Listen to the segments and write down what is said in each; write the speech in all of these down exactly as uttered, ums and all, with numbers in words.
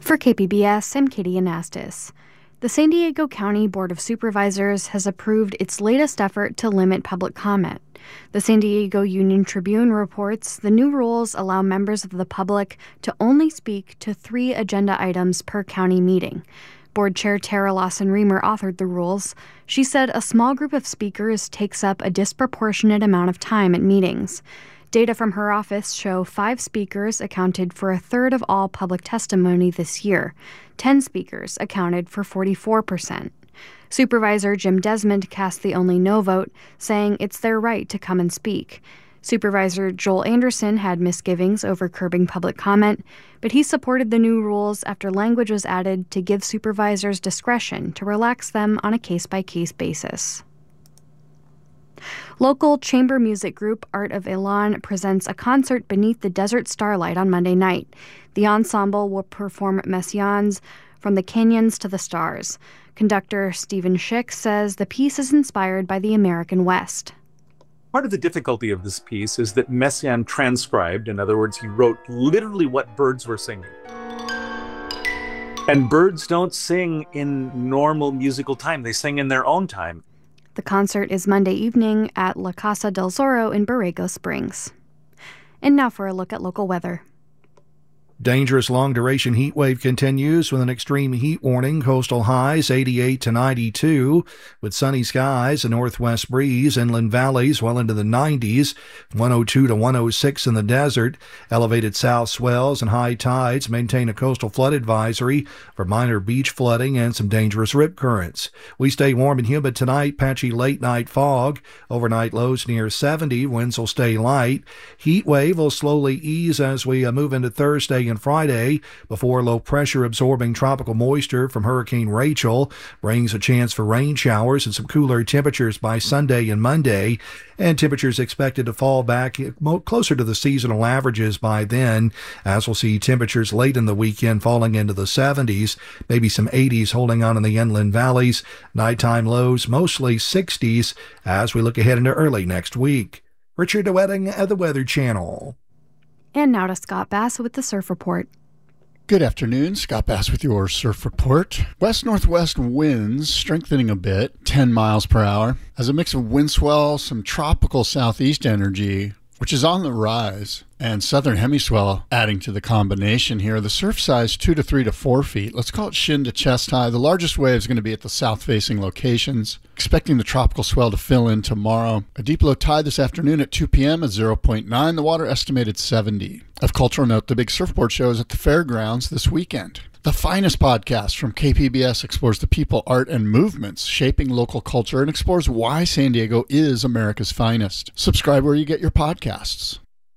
For K P B S, I'm Katie Anastas. The San Diego County Board of Supervisors has approved its latest effort to limit public comment. The San Diego Union Tribune reports the new rules allow members of the public to only speak to three agenda items per county meeting. Board Chair Tara Lawson-Remer authored the rules. She said a small group of speakers takes up a disproportionate amount of time at meetings. Data from her office show five speakers accounted for a third of all public testimony this year. Ten speakers accounted for forty-four percent. Supervisor Jim Desmond cast the only no vote, saying it's their right to come and speak. Supervisor Joel Anderson had misgivings over curbing public comment, but he supported the new rules after language was added to give supervisors discretion to relax them on a case-by-case basis. Local chamber music group Art of Elan presents a concert beneath the desert starlight on Monday night. The ensemble will perform Messiaens, From the Canyons to the Stars. Conductor Stephen Schick says the piece is inspired by the American West. Part of the difficulty of this piece is that Messiaen transcribed, in other words, he wrote literally what birds were singing. And birds don't sing in normal musical time. They sing in their own time. The concert is Monday evening at La Casa del Zorro in Borrego Springs. And now for a look at local weather. Dangerous long-duration heat wave continues with an extreme heat warning. Coastal highs eighty-eight to ninety-two with sunny skies, a northwest breeze. Inland valleys well into the nineties, one oh two to one oh six in the desert. Elevated south swells and high tides maintain a coastal flood advisory for minor beach flooding and some dangerous rip currents. We stay warm and humid tonight. Patchy late-night fog. Overnight lows near seventy. Winds will stay light. Heat wave will slowly ease as we uh, move into Thursday and Friday before low-pressure absorbing tropical moisture from Hurricane Rachel brings a chance for rain showers and some cooler temperatures by Sunday and Monday, and temperatures expected to fall back closer to the seasonal averages by then, as we'll see temperatures late in the weekend falling into the seventies, maybe some eighties holding on in the inland valleys. Nighttime lows mostly sixties as we look ahead into early next week. Richard DeWetting at the Weather Channel. And now to Scott Bass with the Surf Report. Good afternoon, Scott Bass with your Surf Report. West-northwest winds strengthening a bit, ten miles per hour, as a mix of wind swell, some tropical southeast energy, which is on the rise, and southern hemiswell adding to the combination here. The surf size two to three to four feet. Let's call it shin to chest high. The largest wave is going to be at the south-facing locations. Expecting the tropical swell to fill in tomorrow. A deep low tide this afternoon at two p.m. at zero point nine. The water estimated seventy. Of cultural note, the big surfboard show is at the fairgrounds this weekend. The finest podcast from K P B S explores the people, art, and movements shaping local culture and explores why San Diego is America's finest. Subscribe where you get your podcasts.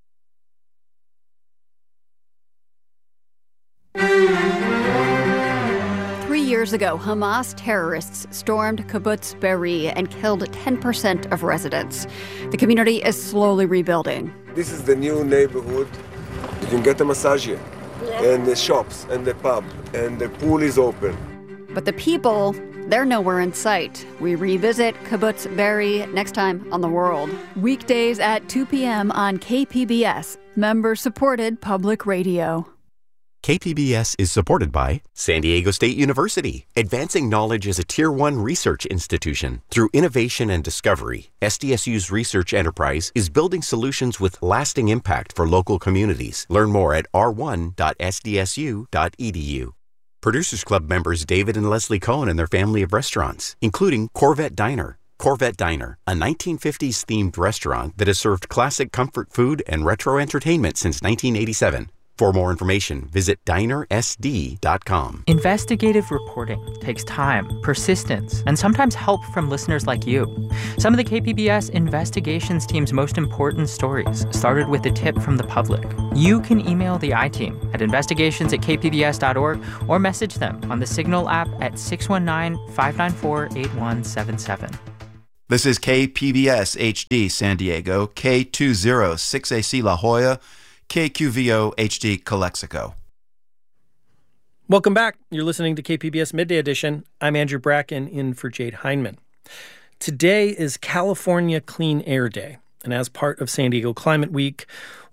Three years ago, Hamas terrorists stormed Kibbutz Be'eri and killed ten percent of residents. The community is slowly rebuilding. This is the new neighborhood. You can get a massage here, and the shops, and the pub, and the pool is open. But the people, they're nowhere in sight. We revisit Kibbutz Be'eri next time on The World. Weekdays at two p.m. on K P B S, member-supported public radio. K P B S is supported by San Diego State University, advancing knowledge as a Tier one research institution. Through innovation and discovery, S D S U's research enterprise is building solutions with lasting impact for local communities. Learn more at r one dot s d s u dot e d u. Producers Club members David and Leslie Cohen and their family of restaurants, including Corvette Diner. Corvette Diner, a nineteen fifties themed restaurant that has served classic comfort food and retro entertainment since nineteen eighty-seven. For more information, visit diner s d dot com. Investigative reporting takes time, persistence, and sometimes help from listeners like you. Some of the K P B S investigations team's most important stories started with a tip from the public. You can email the I-Team at investigations at k p b s dot org or message them on the Signal app at six one nine, five nine four, eight one seven seven. This is K P B S H D San Diego, K two oh six A C La Jolla, K Q V O H D Calexico. Welcome back. You're listening to K P B S Midday Edition. I'm Andrew Bracken, in for Jade Heinman. Today is California Clean Air Day, and as part of San Diego Climate Week,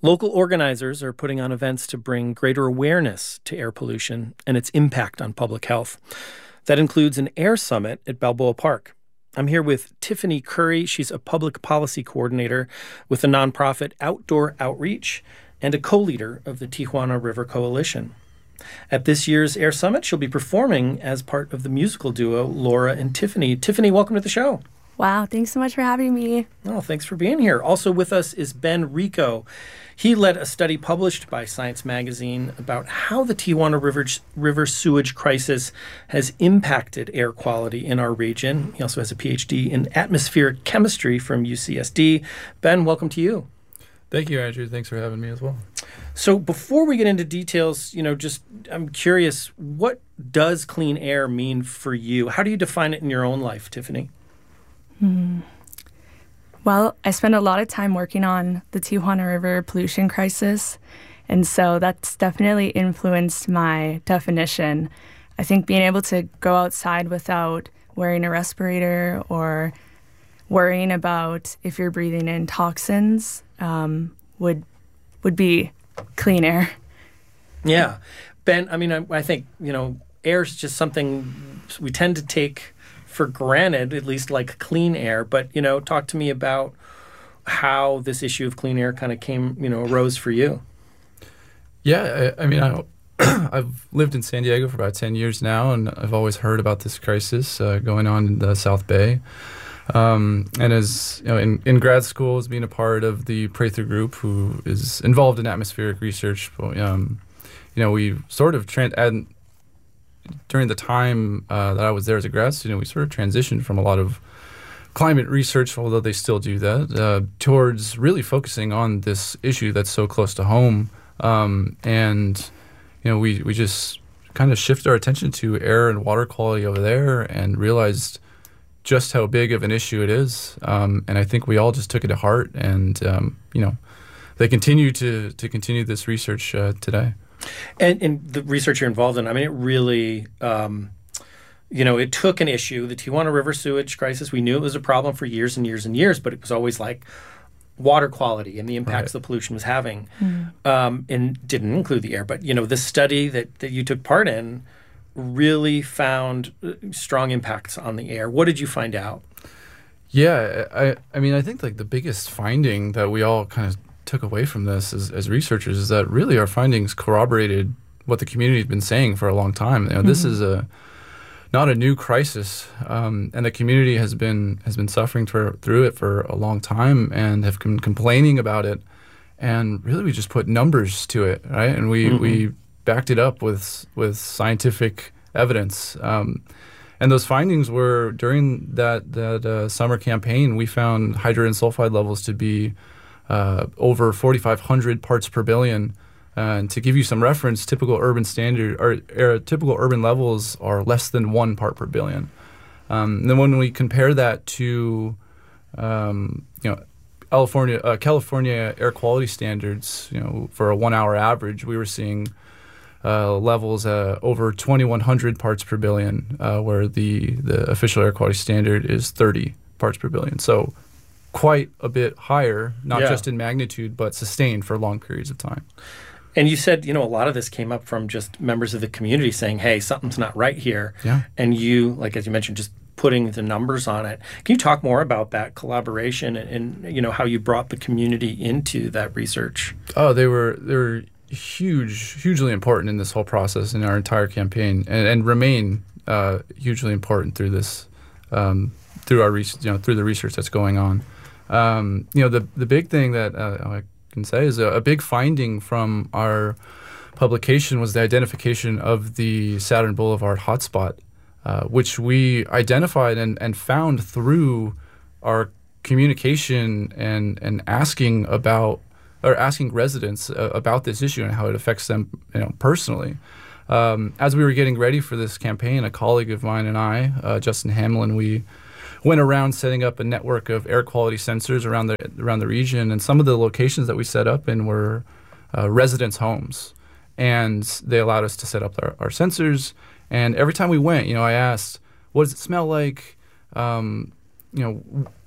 Local organizers are putting on events to bring greater awareness to air pollution and its impact on public health. That includes an air summit at Balboa Park. I'm here with Tiffany Curry. She's a public policy coordinator with the nonprofit Outdoor Outreach and a co-leader of the Tijuana River Coalition. At this year's Air Summit, she'll be performing as part of the musical duo Laura and Tiffany. Tiffany, welcome to the show. Wow, thanks so much for having me. Oh, thanks for being here. Also with us is Ben Rico. He led a study published by Science Magazine about how the Tijuana River, River sewage crisis has impacted air quality in our region. He also has a P H D in atmospheric chemistry from U C S D. Ben, welcome to you. Thank you, Andrew. Thanks for having me as well. So before we get into details, you know, just I'm curious, what does clean air mean for you? How do you define it in your own life, Tiffany? Hmm. Well, I spend a lot of time working on the Tijuana River pollution crisis, and so that's definitely influenced my definition. I think being able to go outside without wearing a respirator or worrying about if you're breathing in toxins um, would would be clean air. Yeah. Ben, I mean, I, I think, you know, air is just something we tend to take for granted, at least like clean air. But, you know, talk to me about how this issue of clean air kind of came, you know, arose for you. Yeah, I, I mean, I, I've lived in San Diego for about ten years now, and I've always heard about this crisis uh, going on in the South Bay. Um, and as you know, in, in grad school, as being a part of the Prather Group, who is involved in atmospheric research, um, you know, we sort of trans- and during the time uh, that I was there as a grad student, we sort of transitioned from a lot of climate research, although they still do that, uh, towards really focusing on this issue that's so close to home. Um, and, you know, we, we just kind of shifted our attention to air and water quality over there and realized just how big of an issue it is. Um, and I think we all just took it to heart. And, um, you know, they continue to, to continue this research uh, today. And, and the research you're involved in, I mean, it really, um, you know, it took an issue, the Tijuana River sewage crisis. We knew it was a problem for years and years and years, but it was always like water quality and the impacts right. the pollution was having, mm. um, and didn't include the air. But, you know, this study that, that you took part in really found strong impacts on the air. What did you find out? Yeah, I, I mean, I think like the biggest finding that we all kind of took away from this as, as researchers is that really our findings corroborated what the community had been saying for a long time. You know, mm-hmm. This is a not a new crisis, um, and the community has been has been suffering for, through it for a long time and have been complaining about it. And really, we just put numbers to it, right? And we mm-hmm. we backed it up with with scientific evidence. Um, and those findings were during that that uh, summer campaign. We found hydrogen sulfide levels to be Uh, over forty-five hundred parts per billion. Uh, and to give you some reference, typical urban standard or uh, typical urban levels are less than one part per billion. Um, and then when we compare that to, um, you know, California uh, California air quality standards, you know, for a one-hour average, we were seeing uh, levels uh, over twenty-one hundred parts per billion, uh, where the the official air quality standard is thirty parts per billion. So quite a bit higher, not yeah. just in magnitude, but sustained for long periods of time. And you said, you know, a lot of this came up from just members of the community saying, hey, something's not right here. Yeah. And you, like as you mentioned, just putting the numbers on it. Can you talk more about that collaboration and, and you know, how you brought the community into that research? Oh, they were they were huge, hugely important in this whole process in our entire campaign, and, and remain uh, hugely important through this, um, through our research, you know, through the research that's going on. Um, you know, the the big thing that uh, I can say is a, a big finding from our publication was the identification of the Saturn Boulevard hotspot, uh, which we identified and, and found through our communication and, and asking about or asking residents uh, about this issue and how it affects them, you know, personally. Um, as we were getting ready for this campaign, a colleague of mine and I, uh, Justin Hamlin, we went around setting up a network of air quality sensors around the around the region, and some of the locations that we set up in were uh, residents' homes, and they allowed us to set up our, our sensors. And every time we went, you know, I asked, "What does it smell like? Um, you know,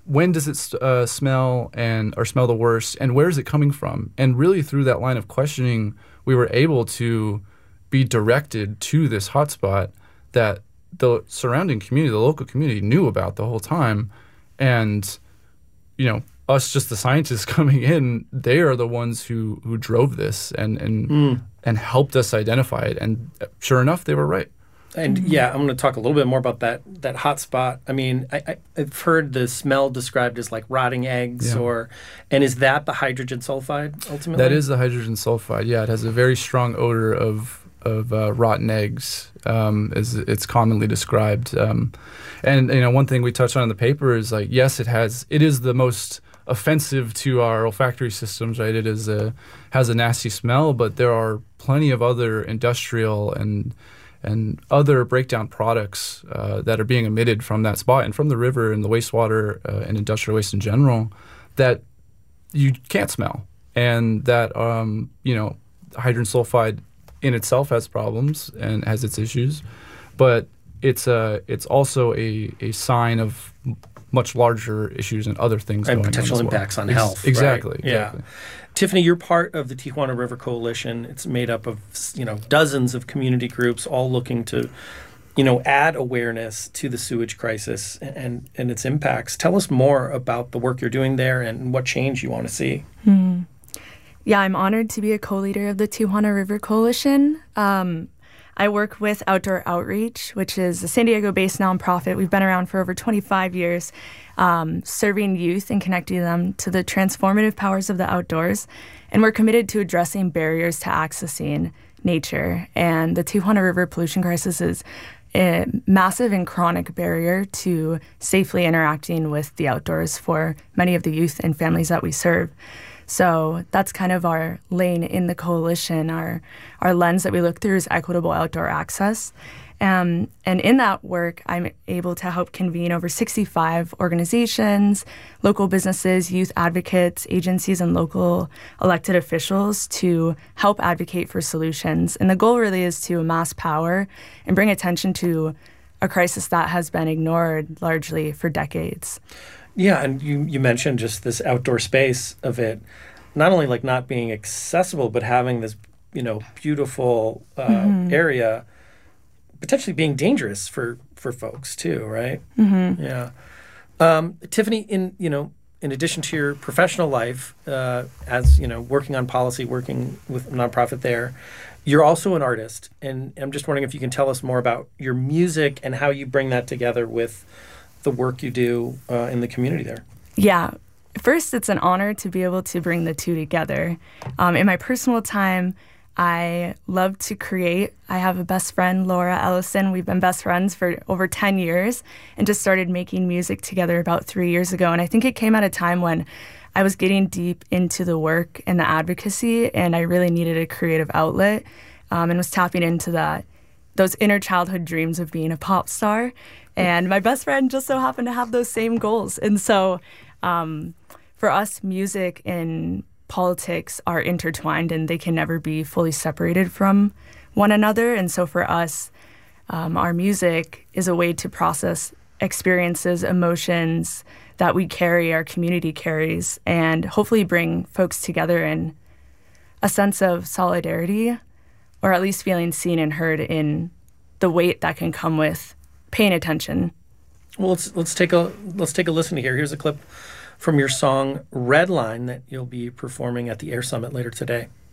when does it uh, smell and or smell the worst, and where is it coming from? And really through that line of questioning, we were able to be directed to this hotspot that the surrounding community, the local community, knew about the whole time. And, you know, us just the scientists coming in, they are the ones who, who drove this and and, mm. and helped us identify it. And sure enough, they were right. And yeah, I'm going to talk a little bit more about that that hot spot. I mean, I, I, I've heard the smell described as like rotting eggs, yeah. or and is that the hydrogen sulfide ultimately? That is the hydrogen sulfide. Yeah, it has a very strong odor of of uh, rotten eggs, um, as it's commonly described. Um, and you know, one thing we touched on in the paper is like, yes, it has. It is the most offensive to our olfactory systems, right? It is a has a nasty smell, but there are plenty of other industrial and and other breakdown products uh, that are being emitted from that spot and from the river and the wastewater uh, and industrial waste in general that you can't smell. And that, um, you know, hydrogen sulfide in itself has problems and has its issues, but it's a, it's also a, a sign of much larger issues and other things and going potential on as well. impacts on Ex- health. Exactly. Right? Exactly. Yeah. Tiffany, you're part of the Tijuana River Coalition. It's made up of, you know, dozens of community groups all looking to, you know, add awareness to the sewage crisis and, and its impacts. Tell us more about the work you're doing there and what change you want to see. Hmm. Yeah, I'm honored to be a co-leader of the Tijuana River Coalition. Um, I work with Outdoor Outreach, which is a San Diego-based nonprofit. We've been around for over twenty-five years, um, serving youth and connecting them to the transformative powers of the outdoors. And we're committed to addressing barriers to accessing nature. And the Tijuana River pollution crisis is a massive and chronic barrier to safely interacting with the outdoors for many of the youth and families that we serve. So that's kind of our lane in the coalition. Our our lens that we look through is equitable outdoor access. Um, and in that work, I'm able to help convene over sixty-five organizations, local businesses, youth advocates, agencies, and local elected officials to help advocate for solutions. And the goal really is to amass power and bring attention to a crisis that has been ignored largely for decades. Yeah, and you, you mentioned just this outdoor space of it, not only like not being accessible, but having this, you know, beautiful uh, mm-hmm. area, potentially being dangerous for, for folks too, right? Mm-hmm. Yeah. Um, Tiffany, in you know, in addition to your professional life, uh, as you know, working on policy, working with a nonprofit there, you're also an artist, and I'm just wondering if you can tell us more about your music and how you bring that together with the work you do uh, in the community there. Yeah. First, it's an honor to be able to bring the two together. Um, in my personal time, I love to create. I have a best friend, Laura Ellison. We've been best friends for over ten years and just started making music together about three years ago. And I think it came at a time when I was getting deep into the work and the advocacy, and I really needed a creative outlet um, and was tapping into that, those inner childhood dreams of being a pop star. And my best friend just so happened to have those same goals. And so um, for us, music and politics are intertwined and they can never be fully separated from one another. And so for us, um, our music is a way to process experiences, emotions that we carry, our community carries, and hopefully bring folks together in a sense of solidarity, or at least feeling seen and heard in the weight that can come with paying attention. Well, let's let's take a let's take a listen here. Here's a clip from your song Red Line that you'll be performing at the Air Summit later today.